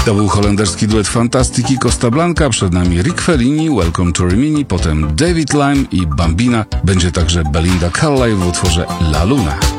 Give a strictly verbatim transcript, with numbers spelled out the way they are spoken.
To był holenderski duet Fantastyki Costa Blanca, przed nami Rick Fellini, Welcome to Rimini, potem David Lime i Bambina. Będzie także Belinda Carlisle w utworze La Luna.